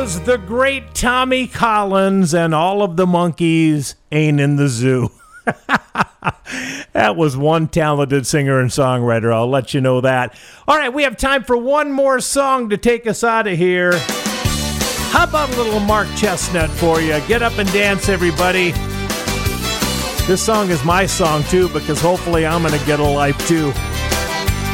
The great Tommy Collins and All of the Monkeys Ain't in the Zoo. That was one talented singer and songwriter. I'll let you know that. All right, we have time for one more song to take us out of here. How about a little Mark Chestnut for you? Get up and dance, everybody. This song is my song, too, because hopefully I'm going to get a life, too.